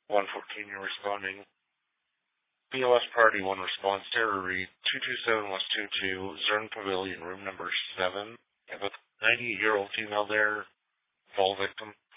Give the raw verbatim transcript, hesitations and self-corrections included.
one fourteen, you're responding. B O S Party one response, Terror Reed, two two seven West two two, Zern Pavilion, room number seven. You have a ninety-eight-year-old female there, fall victim.